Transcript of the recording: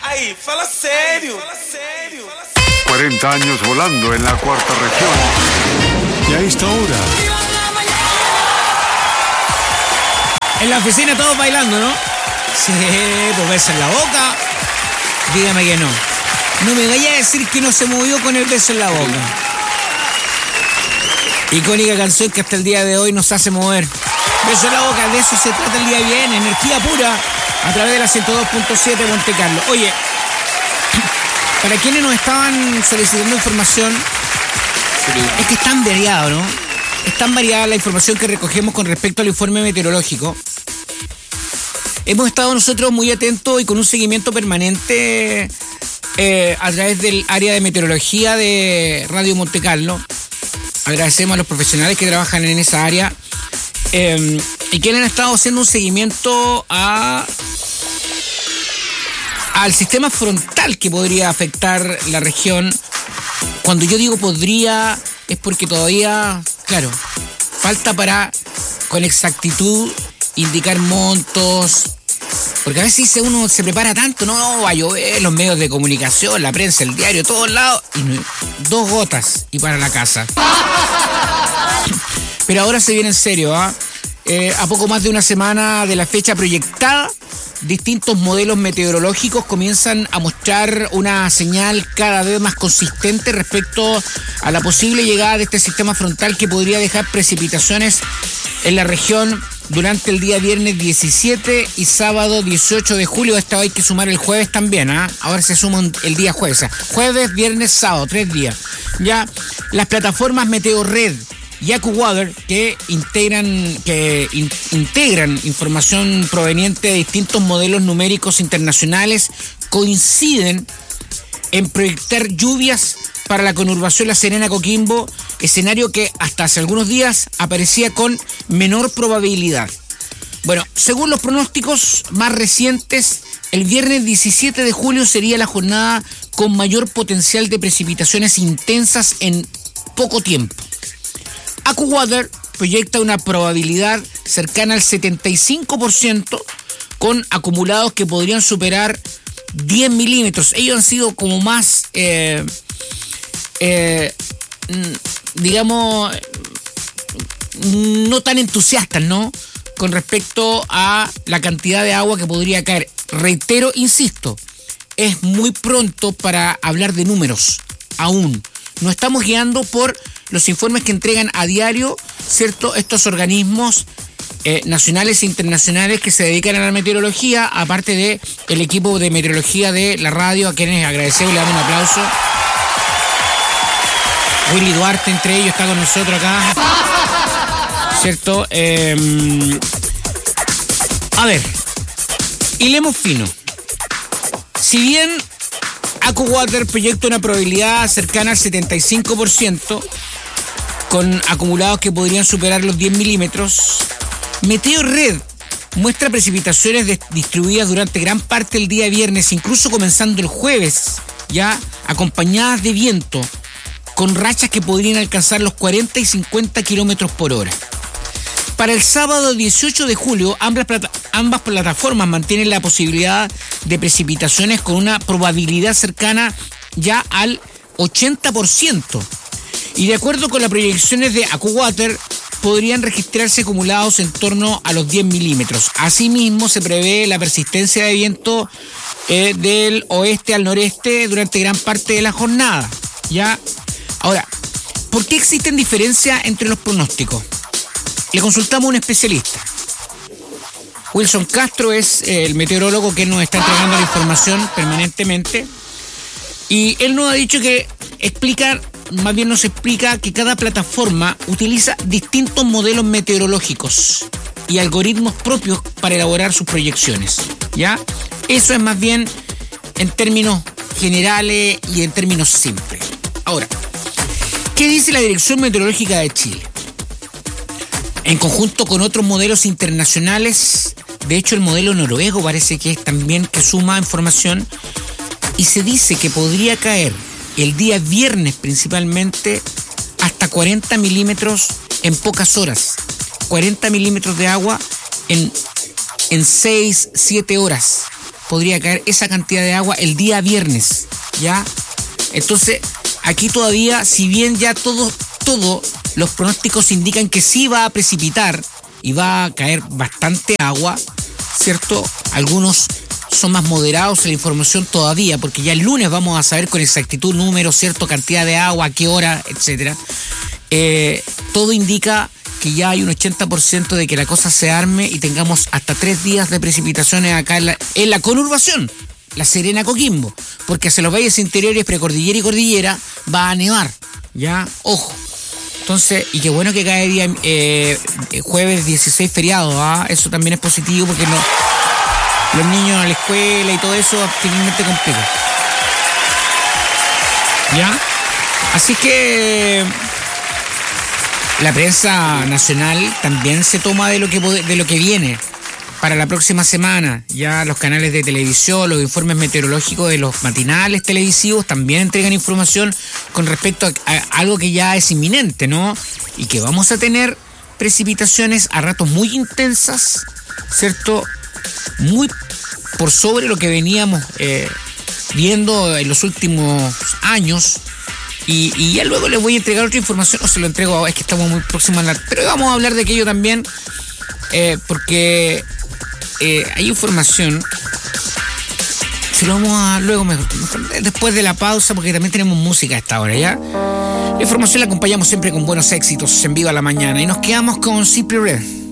Ay, fala sério. 40 años volando en la cuarta región. Y a esta hora, en la oficina todos bailando, ¿no? Sí, pues beso en la boca. Dígame que no. No me vaya a decir que no se movió con el beso en la boca. Icónica canción que hasta el día de hoy nos hace mover. Beso en la boca, de eso se trata el día bien. Energía pura a través de la 102.7 Monte Carlo. Oye, para quienes nos estaban solicitando información, es que es tan variado, ¿no? Es tan variada la información que recogemos con respecto al informe meteorológico. Hemos estado nosotros muy atentos y con un seguimiento permanente a través del área de meteorología de Radio Monte Carlo. Agradecemos a los profesionales que trabajan en esa área y quienes han estado haciendo un seguimiento al sistema frontal que podría afectar la región. Cuando yo digo podría, es porque todavía, claro, falta para con exactitud indicar montos. Porque a veces uno se prepara tanto, no va a llover, los medios de comunicación, la prensa, el diario, todos lados, y 2 gotas y para la casa. Pero ahora se viene en serio, ¿ah? A poco más de una semana de la fecha proyectada, distintos modelos meteorológicos comienzan a mostrar una señal cada vez más consistente respecto a la posible llegada de este sistema frontal que podría dejar precipitaciones en la región durante el día viernes 17 y sábado 18 de julio. Esta hay que sumar el jueves también, ¿ah? Ahora se suma el día jueves. Jueves, viernes, sábado, 3 días. Ya, las plataformas Meteorred y AccuWeather que integran información proveniente de distintos modelos numéricos internacionales coinciden en proyectar lluvias para la conurbación La Serena-Coquimbo, escenario que hasta hace algunos días aparecía con menor probabilidad. Bueno, según los pronósticos más recientes, el viernes 17 de julio sería la jornada con mayor potencial de precipitaciones intensas en poco tiempo. AccuWeather proyecta una probabilidad cercana al 75% con acumulados que podrían superar 10 milímetros. Ellos han sido como más, digamos, no tan entusiastas, ¿no? Con respecto a la cantidad de agua que podría caer. Reitero, insisto, es muy pronto para hablar de números, aún. Nos estamos guiando por los informes que entregan a diario, ¿cierto?, estos organismos nacionales e internacionales que se dedican a la meteorología, aparte de el equipo de meteorología de la radio, a quienes agradecemos y le damos un aplauso. Willy Duarte, entre ellos, está con nosotros acá, ¿cierto? A ver, hilemos fino. Si bien AccuWeather proyecta una probabilidad cercana al 75%, con acumulados que podrían superar los 10 milímetros, Meteorred muestra precipitaciones distribuidas durante gran parte del día viernes, incluso comenzando el jueves, ya acompañadas de viento, con rachas que podrían alcanzar los 40 y 50 kilómetros por hora. Para el sábado 18 de julio, ambas plataformas mantienen la posibilidad de precipitaciones con una probabilidad cercana ya al 80%. Y de acuerdo con las proyecciones de AccuWeather, podrían registrarse acumulados en torno a los 10 milímetros. Asimismo, se prevé la persistencia de viento del oeste al noreste durante gran parte de la jornada. ¿Ya? Ahora, ¿por qué existen diferencias entre los pronósticos? Le consultamos a un especialista. Wilson Castro es el meteorólogo que nos está entregando la información permanentemente. Y él nos ha dicho que nos explica que cada plataforma utiliza distintos modelos meteorológicos y algoritmos propios para elaborar sus proyecciones. ¿Ya? Eso es más bien en términos generales y en términos simples. Ahora, ¿qué dice la Dirección Meteorológica de Chile? En conjunto con otros modelos internacionales, de hecho el modelo noruego parece que es también que suma información, y se dice que podría caer el día viernes principalmente hasta 40 milímetros en pocas horas. 40 milímetros de agua en 6, 7 horas. podría caer esa cantidad de agua el día viernes, ¿ya? Entonces, aquí todavía, si bien ya todos los pronósticos indican que sí va a precipitar y va a caer bastante agua, ¿cierto? Algunos son más moderados en la información todavía, porque ya el lunes vamos a saber con exactitud número, cierto, cantidad de agua, a qué hora, etcétera. Todo indica que ya hay un 80% de que la cosa se arme y tengamos hasta 3 días de precipitaciones acá en la conurbación, La Serena, Coquimbo, porque hacia los valles interiores, precordillera y cordillera, va a nevar, ¿ya? Ojo. Entonces, y qué bueno que cae día jueves 16 feriado, ¿ah? Eso también es positivo porque los niños a la escuela y todo eso finalmente complica. ¿Ya? Así que la prensa nacional también se toma de lo que viene para la próxima semana. Ya los canales de televisión, los informes meteorológicos de los matinales televisivos también entregan información con respecto a algo que ya es inminente, ¿no? Y que vamos a tener precipitaciones a ratos muy intensas, ¿cierto? Muy por sobre lo que veníamos viendo en los últimos años. Y ya luego les voy a entregar otra información, o se lo entrego ahora, es que estamos muy próximos a hablar. Pero vamos a hablar de aquello también, porque hay información. Se lo vamos a luego mejor después de la pausa, porque también tenemos música a esta hora, ¿ya? La información la acompañamos siempre con buenos éxitos en Viva la Mañana y nos quedamos con Simply Red.